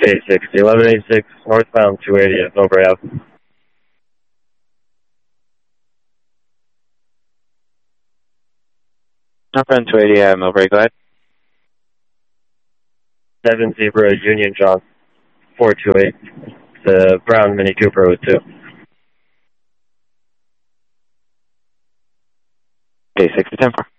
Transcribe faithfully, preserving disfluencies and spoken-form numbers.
K six, eleven eighty-six, northbound two eighty at Millbrae Ave. Northbound two eighty at Millbrae, go ahead. seven Zebra Union John, four two eight. The brown Mini Cooper with two. K six to ten four.